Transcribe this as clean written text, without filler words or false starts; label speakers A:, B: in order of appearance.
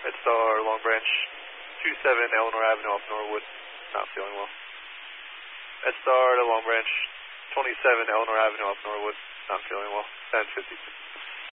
A: Red Star, Long Branch, 27 Eleanor Avenue off Norwood, not feeling well. Red Star to Long Branch, 27 Eleanor Avenue off Norwood, not feeling well, 10:50.